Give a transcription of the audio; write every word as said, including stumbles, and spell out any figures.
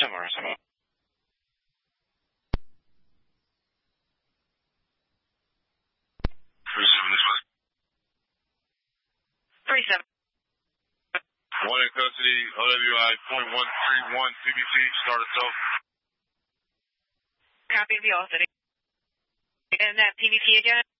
Similar, similar. three seven, this was. three seven. One in custody, O W I point one three one C B T, start itself. Copy of the all city. And that P V T again?